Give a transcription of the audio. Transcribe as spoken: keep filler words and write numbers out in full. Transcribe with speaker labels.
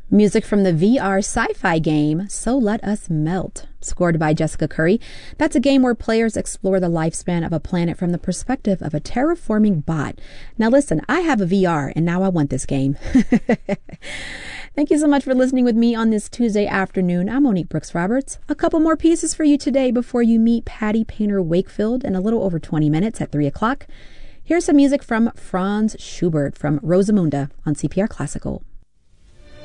Speaker 1: Music from the V R sci-fi game So Let Us Melt, scored by Jessica Curry. That's a game where players explore the lifespan of a planet from the perspective of a terraforming bot. Now listen, I have a V R and now I want this game. Thank you so much for listening with me on this Tuesday afternoon. I'm Monique Brooks Roberts. A couple more pieces for you today before you meet Patty Painter Wakefield in a little over twenty minutes at three o'clock. Here's some music from Franz Schubert from Rosamunde on C P R Classical.